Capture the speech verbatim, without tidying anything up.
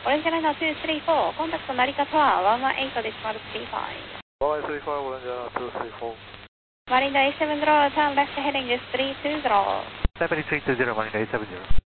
Orange Liner two three four, contact Narita Tower one one eight decimal three five. one one three five, Orange Liner two three four. Marina eight seven zero, turn left heading is three two zero. Stephanie three two zero, Marina eight seven zero.